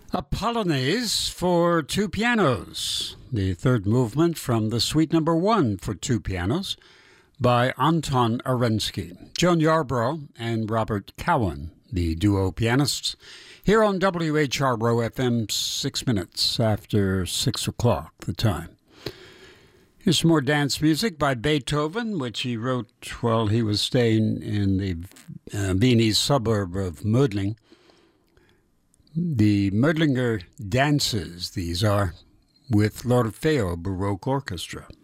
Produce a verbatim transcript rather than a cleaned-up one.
A Polonaise for two pianos, the third movement from the Suite Number One for two pianos by Anton Arensky. Joan Yarbrough and Robert Cowan, the duo pianists, here on W H R O F M, six minutes after six o'clock, the time. Here's some more dance music by Beethoven, which he wrote while he was staying in the uh, Viennese suburb of Mödling. The Mödlinger Dances, these are, with L'Orfeo Baroque Orchestra.